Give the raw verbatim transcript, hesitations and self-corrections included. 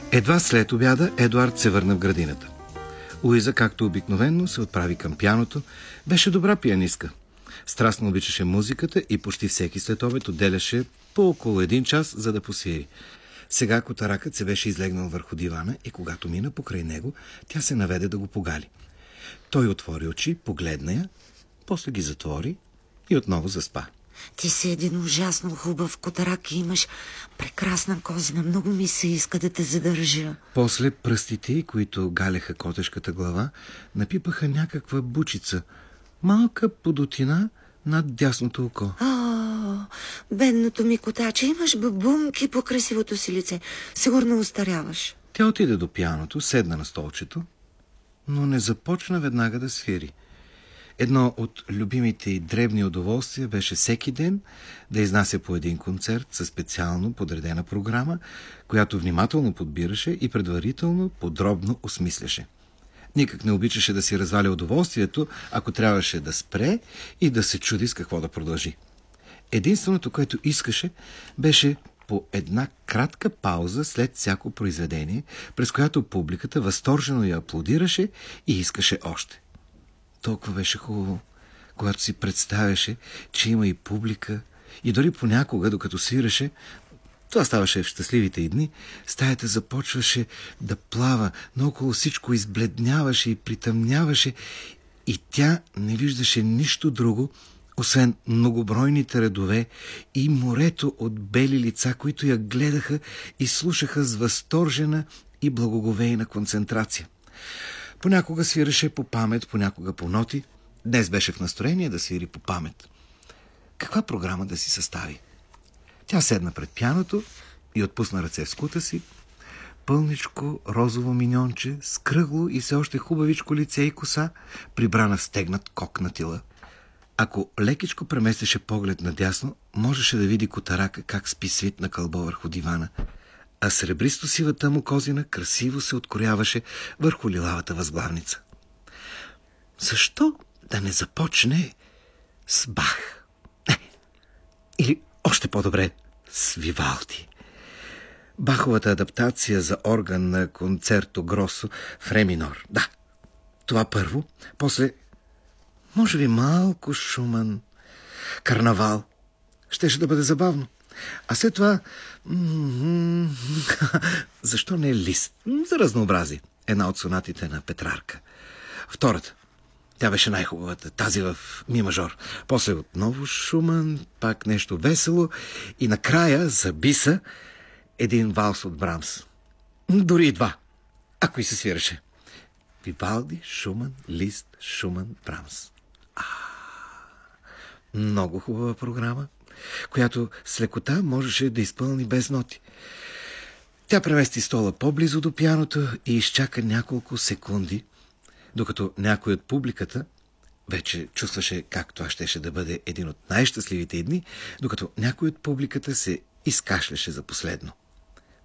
Едва след обяда Едуард се върна в градината. Луиза, както обикновенно, се отправи към пианото. Беше добра пианистка. Страстно обичаше музиката и почти всеки следобед отделяше по около един час, за да посвири. Сега котаракът се беше излегнал върху дивана и когато мина покрай него, тя се наведе да го погали. Той отвори очи, погледна я, после ги затвори и отново заспа. Ти си един ужасно хубав котарак и имаш прекрасна козина. Много ми се иска да те задържа. После пръстите, които галеха котешката глава, напипаха някаква бучица, малка подотина над дясното око. О, бедното ми котаче, имаш бабунки по красивото си лице. Сигурно устаряваш. Тя отиде до пианото, седна на столчето, но не започна веднага да свири. Едно от любимите й дребни удоволствия беше всеки ден да изнася по един концерт със специално подредена програма, която внимателно подбираше и предварително подробно осмисляше. Никак не обичаше да си разваля удоволствието, ако трябваше да спре и да се чуди с какво да продължи. Единственото, което искаше, беше по една кратка пауза след всяко произведение, през която публиката възторжено я аплодираше и искаше още. Толкова беше хубаво, когато си представяше, че има и публика, и дори понякога, докато свиреше, това ставаше в щастливите й дни, стаята започваше да плава, наоколо всичко избледняваше и притъмняваше и тя не виждаше нищо друго, освен многобройните редове и морето от бели лица, които я гледаха и слушаха с възторжена и благоговейна концентрация. Понякога свираше по памет, понякога по ноти. Днес беше в настроение да свири по памет. Каква програма да си състави? Тя седна пред пианото и отпусна ръце в скута си. Пълничко розово миньонче, с кръгло и все още хубавичко лице и коса, прибрана в стегнат кок на тила. Ако лекичко преместеше поглед надясно, можеше да види котарака как спи свит на кълбо върху дивана, а сребристо-сивата му козина красиво се открояваше върху лилавата възглавница. Защо да не започне с Бах? Не. Или още по-добре с Вивалди. Баховата адаптация за орган на концерто гросо в ре минор. Да, това първо. После, може би малко Шуман. Карнавал. Щеше да бъде забавно. А след това... Защо не Лист? За разнообразие. Една от сонатите на Петрарка. Втората. Тя беше най-хубавата. Тази в ми мажор. После отново Шуман, пак нещо весело. И накрая за биса един валс от Брамс. Дори и два. Ако и се свираше. Вивалди, Шуман, Лист, Шуман, Брамс. А, много хубава програма, която с лекота можеше да изпълни без ноти. Тя премести стола по-близо до пианото и изчака няколко секунди, докато някой от публиката вече чувстваше как това щеше да бъде един от най-щастливите дни, докато някой от публиката се изкашляше за последно.